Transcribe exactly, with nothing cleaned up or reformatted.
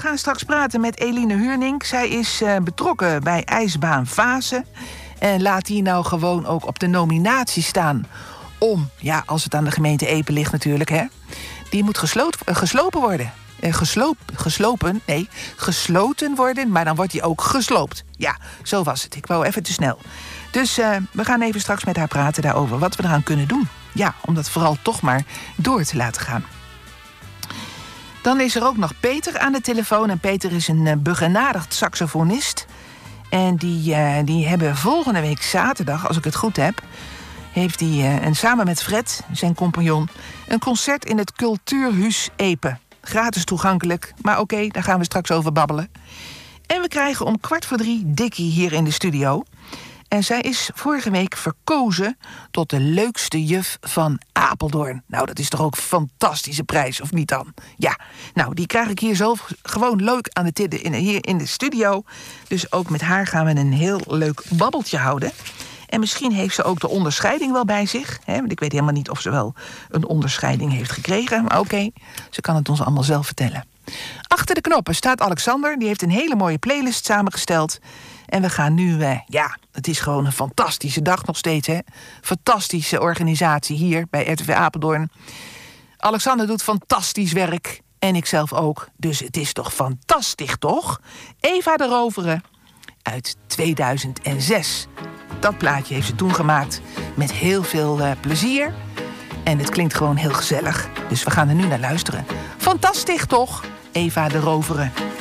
gaan straks praten met Eline Huurning. Zij is uh, betrokken bij ijsbaan Vaassen. En laat die nou gewoon ook op de nominatie staan om, ja, als het aan de gemeente Epe ligt natuurlijk, hè. Die moet gesloot, uh, geslopen worden. Uh, gesloop, geslopen, nee, gesloten worden, maar dan wordt die ook gesloopt. Ja, zo was het. Ik wou even te snel. Dus uh, we gaan even straks met haar praten daarover wat we eraan kunnen doen. Ja, om dat vooral toch maar door te laten gaan. Dan is er ook nog Peter aan de telefoon. En Peter is een uh, begenadigd saxofonist. En die, uh, die hebben volgende week zaterdag, als ik het goed heb, heeft hij uh, en samen met Fred, zijn compagnon, een concert in het Cultuurhuis Epe. Gratis toegankelijk, maar oké, okay, daar gaan we straks over babbelen. En we krijgen om kwart voor drie Dikkie hier in de studio. En zij is vorige week verkozen tot de leukste juf van Apeldoorn. Nou, dat is toch ook een fantastische prijs, of niet dan? Ja, nou, die krijg ik hier zo gewoon leuk aan de tidden in, hier in de studio. Dus ook met haar gaan we een heel leuk babbeltje houden. En misschien heeft ze ook de onderscheiding wel bij zich. Hè? Want ik weet helemaal niet of ze wel een onderscheiding heeft gekregen. Maar oké, okay, ze kan het ons allemaal zelf vertellen. Achter de knoppen staat Alexander. Die heeft een hele mooie playlist samengesteld. En we gaan nu, eh, ja, het is gewoon een fantastische dag nog steeds, hè. Fantastische organisatie hier bij R T V Apeldoorn. Alexander doet fantastisch werk. En ik zelf ook. Dus het is toch fantastisch, toch? Eva de Rovere uit tweeduizend zes. Dat plaatje heeft ze toen gemaakt met heel veel uh, plezier. En het klinkt gewoon heel gezellig. Dus we gaan er nu naar luisteren. Fantastisch, toch? Eva de Rovere.